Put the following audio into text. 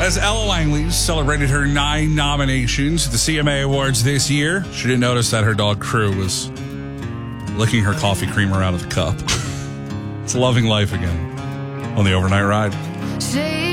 As Ella Langley celebrated her 9 nominations at the CMA Awards this year, she didn't notice that her dog Crew was licking her coffee creamer out of the cup. It's loving life again on the Overnight Ride.